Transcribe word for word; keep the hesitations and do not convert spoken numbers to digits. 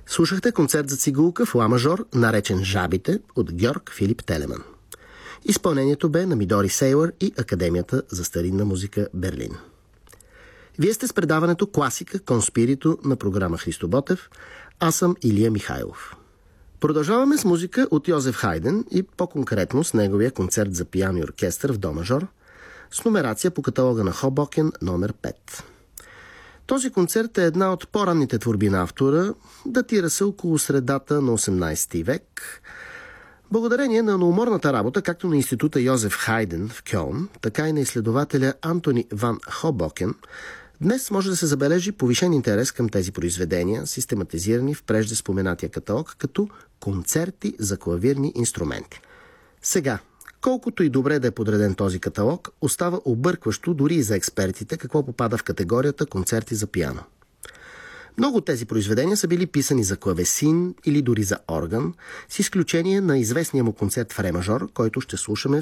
Слушахте концерт за цигулка в ла мажор, наречен Жабите, от Георг Филип Телеман. Изпълнението бе на Мидори Сейлър и Академията за старинна музика Берлин. Вие сте с предаването Класика Конспирито на програма Христо Ботев. Аз съм Илия Михайлов. Продължаваме с музика от Йозеф Хайден и по-конкретно с неговия концерт за пиано и оркестър в до мажор с номерация по каталога на Хобокен номер пет. Този концерт е една от по-ранните творби на автора, датира се около средата на осемнайсети век. Благодарение на науморната работа, както на института Йозеф Хайден в Кьолн, така и на изследователя Антони ван Хобокен, днес може да се забележи повишен интерес към тези произведения, систематизирани в прежде споменатия каталог като концерти за клавирни инструменти. Сега, колкото и добре да е подреден този каталог, остава объркващо дори и за експертите какво попада в категорията концерти за пиано. Много от тези произведения са били писани за клавесин или дори за орган, с изключение на известния му концерт в ре мажор, който ще слушаме